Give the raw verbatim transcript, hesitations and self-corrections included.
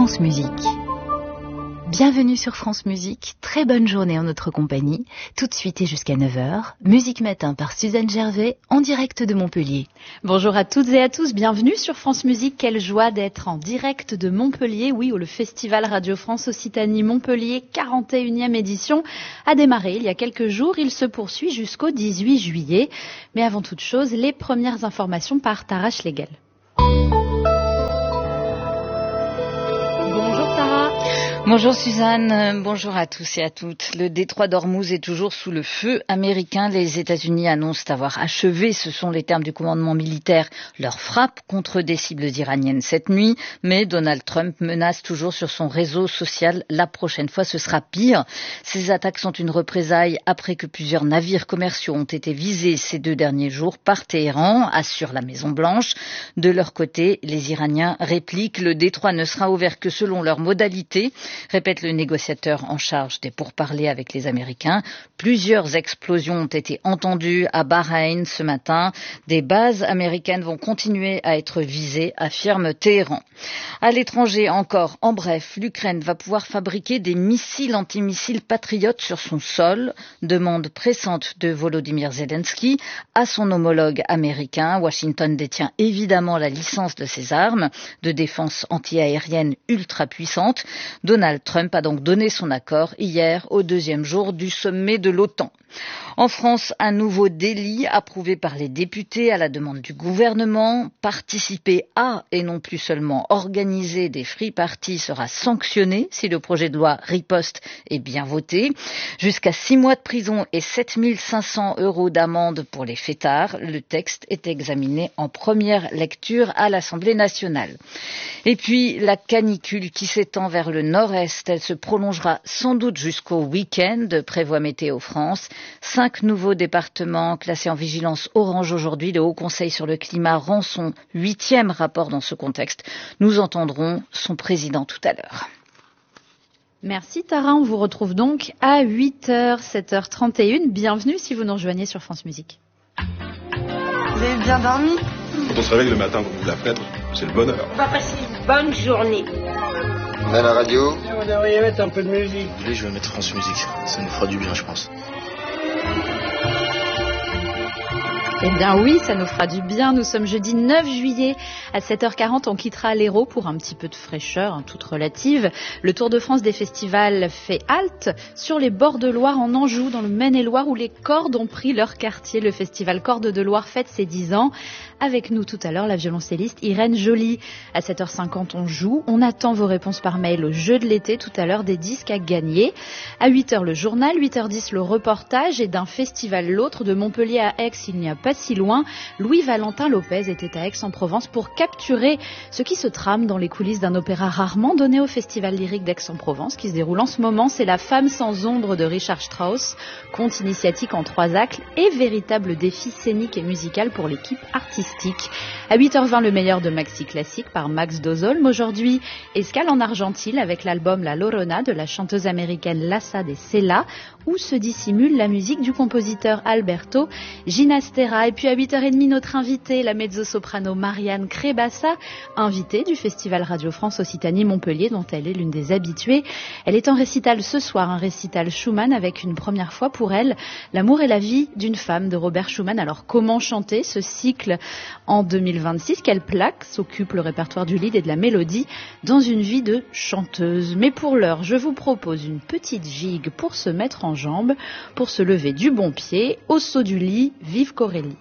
France Musique. Bienvenue sur France Musique, très bonne journée en notre compagnie. Tout de suite et jusqu'à neuf heures, Musique Matin par Suzanne Gervais, en direct de Montpellier. Bonjour à toutes et à tous, bienvenue sur France Musique. Quelle joie d'être en direct de Montpellier, oui, où le Festival Radio France Occitanie Montpellier, quarante et unième édition, a démarré il y a quelques jours. Il se poursuit jusqu'au dix-huit juillet. Mais avant toute chose, les premières informations par Tara Schlegel. Bonjour Suzanne, bonjour à tous et à toutes. Le détroit d'Ormuz est toujours sous le feu américain. Les États-Unis annoncent avoir achevé, ce sont les termes du commandement militaire, leur frappe contre des cibles iraniennes cette nuit. Mais Donald Trump menace toujours sur son réseau social. La prochaine fois, ce sera pire. Ces attaques sont une représaille après que plusieurs navires commerciaux ont été visés ces deux derniers jours par Téhéran, assure la Maison-Blanche. De leur côté, les Iraniens répliquent, le détroit ne sera ouvert que selon leurs modalités, répète le négociateur en charge des pourparlers avec les Américains. Plusieurs explosions ont été entendues à Bahreïn ce matin. Des bases américaines vont continuer à être visées, affirme Téhéran. À l'étranger encore, en bref, l'Ukraine va pouvoir fabriquer des missiles antimissiles patriotes sur son sol. Demande pressante de Volodymyr Zelensky à son homologue américain. Washington détient évidemment la licence de ces armes de défense anti-aérienne ultra puissantes. Donald Trump a donc donné son accord hier au deuxième jour du sommet de l'OTAN. En France, un nouveau délit approuvé par les députés à la demande du gouvernement. Participer à et non plus seulement organiser des free parties sera sanctionné si le projet de loi riposte est bien voté. Jusqu'à six mois de prison et sept mille cinq cents euros d'amende pour les fêtards. Le texte est examiné en première lecture à l'Assemblée nationale. Et puis, la canicule qui s'étend vers le nord-est, elle se prolongera sans doute jusqu'au week-end, prévoit Météo France. Cinq nouveaux départements classés en vigilance orange aujourd'hui. Le Haut Conseil sur le climat rend son huitième rapport dans ce contexte. Nous entendrons son président tout à l'heure. Merci Tara, on vous retrouve donc à huit heures, sept heures trente et une. Bienvenue si vous nous rejoignez sur France Musique. Vous avez bien dormi ? Quand on se réveille le matin pour vous la fenêtre, c'est le bonheur. On va passer une bonne journée. On a la radio. Vous devriez mettre un peu de musique. Oui, je vais mettre France Musique, ça nous fera du bien, je pense. Eh bien oui, ça nous fera du bien. Nous sommes jeudi neuf juillet à sept heures quarante. On quittera l'Hérault pour un petit peu de fraîcheur, hein, toute relative. Le Tour de France des festivals fait halte sur les bords de Loire en Anjou, dans le Maine-et-Loire, où les cordes ont pris leur quartier. Le festival Cordes de Loire fête ses dix ans. Avec nous tout à l'heure, la violoncelliste Irène Joly. À sept heures cinquante, on joue. On attend vos réponses par mail au jeu de l'été. Tout à l'heure, des disques à gagner. À huit heures, le journal. huit heures dix, le reportage. Et d'un festival l'autre, de Montpellier à Aix, il n'y a pas si loin, Louis-Valentin Lopez était à Aix-en-Provence pour capturer ce qui se trame dans les coulisses d'un opéra rarement donné au Festival lyrique d'Aix-en-Provence qui se déroule en ce moment. C'est La Femme sans ombre de Richard Strauss, conte initiatique en trois actes et véritable défi scénique et musical pour l'équipe artistique. À huit heures vingt, le meilleur de Maxi Classique par Max Dozolm. Aujourd'hui, escale en Argentine avec l'album La Llorona de la chanteuse américaine Lassa de Sela, où se dissimule la musique du compositeur Alberto Ginastera. Et puis à huit heures trente, notre invitée, la mezzo-soprano Marianne Crébassa, invitée du Festival Radio France Occitanie Montpellier, dont elle est l'une des habituées. Elle est en récital ce soir, un récital Schumann avec une première fois pour elle, L'amour et la vie d'une femme de Robert Schumann. Alors comment chanter ce cycle en deux mille vingt-six? Quelle plaque s'occupe le répertoire du lead et de la mélodie dans une vie de chanteuse? Mais pour l'heure, je vous propose une petite gigue pour se mettre en jambes, pour se lever du bon pied. Au saut du lit, vive Corélie.